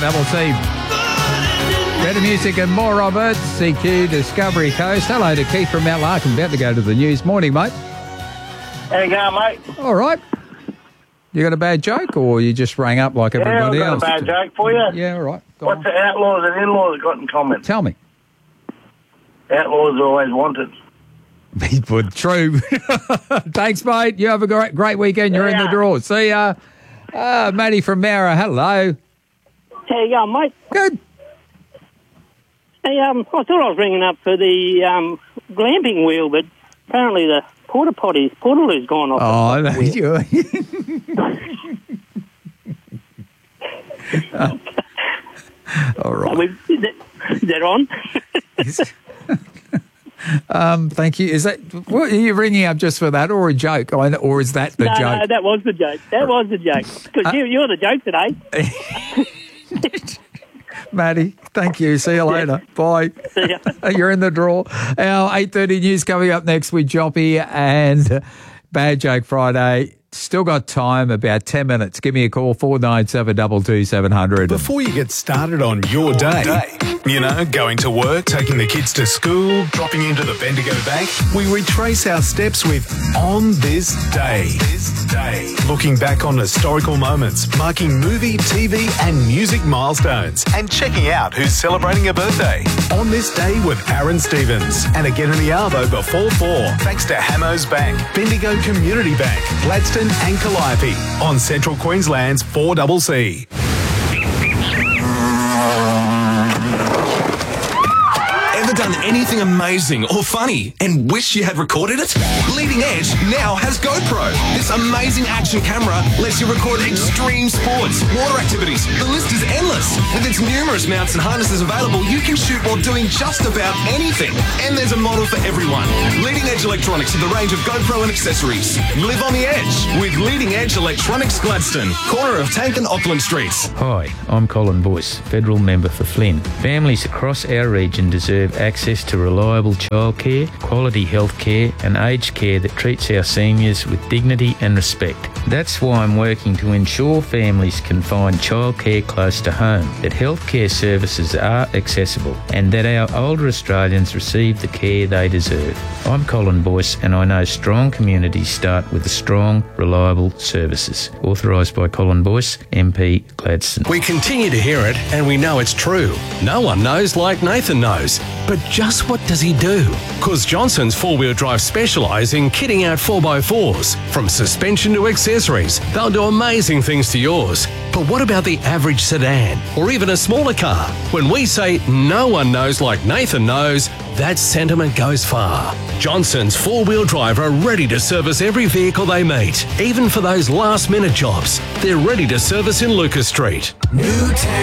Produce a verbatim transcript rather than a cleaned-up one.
Double C. Better music and more of it. C Q Discovery Coast. Hello to Keith from Mount Larkin. About to go to the news. Morning, mate. How you going, mate? All right. You got a bad joke, or you just rang up like everybody yeah, I've else? got a bad joke for you. Yeah, all right. Go What's on. the outlaws and in-laws got in common? Tell me. Outlaws are always wanted. Well, true. Thanks, mate. You have a great, great weekend. You're Yeah. in the draw. See ya. Uh, Matty from Mara. Hello. How you going, mate? Good. Hey, um, I thought I was ringing up for the um, glamping wheel, but apparently the porta potty, portaloo's gone off. Oh, the no, wheel. you. uh, all Are right. we, is, that, is that on? um, thank you. Is that what are you ringing up just for that, or a joke, or is that the no, joke? no, that was the joke. That was the joke. Because Uh, you, you're the joke today. Matty, thank you. See you later. Bye. See ya. You're in the draw. Our eight thirty news coming up next with Joppy and Bad Joke Friday. Still got time, about ten minutes. Give me a call, four nine seven, two two seven zero zero. Before you get started on your day, you know, going to work, taking the kids to school, dropping into the Bendigo Bank, we retrace our steps with On This Day. This day. Looking back on historical moments, marking movie, T V and music milestones, and checking out who's celebrating a birthday. On This Day with Aaron Stevens. And again in the Arvo before four, thanks to Hamos Bank, Bendigo Community Bank, Gladstone and Calliope on Central Queensland's four C C. Ever done anything amazing or funny and wish you had recorded it? Leading Edge now has GoPro. This amazing action camera lets you record extreme sports, water activities. The list is endless. With its numerous mounts and harnesses available, you can shoot while doing just about anything. And there's a model for everyone. Leading Edge Electronics with a range of GoPro and accessories. Live on the edge with Leading Edge Electronics Gladstone, corner of Tank and Auckland Streets. Hi, I'm Colin Boyce, Federal Member for Flynn. Families across our region deserve access to reliable childcare, quality health care and aged care that treats our seniors with dignity and respect. That's why I'm working to ensure families can find childcare close to home, that healthcare services are accessible and that our older Australians receive the care they deserve. I'm Colin Boyce and I know strong communities start with the strong, reliable services. Authorised by Colin Boyce, M P Gladstone. We continue to hear it and we know it's true. No one knows like Nathan knows. But just what does he do? Because Johnson's four-wheel drive specialise in kitting out four by fours. From suspension to accessories, they'll do amazing things to yours. But what about the average sedan or even a smaller car? When we say no one knows like Nathan knows, that sentiment goes far. Johnson's four-wheel drive are ready to service every vehicle they meet, even for those last-minute jobs. They're ready to service in Lucas Street. Newtown.